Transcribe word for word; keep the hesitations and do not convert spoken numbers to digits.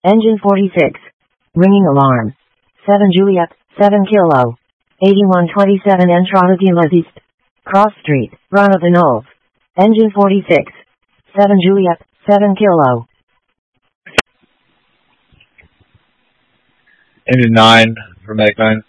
Engine forty-six. Ringing alarm. seven Juliet, seven Kilo. eighty-one twenty-seven Entrada de las East. Cross Street, Rana de Nove. Engine forty-six. seven Juliet, seven Kilo. Engine nine for Medic nine.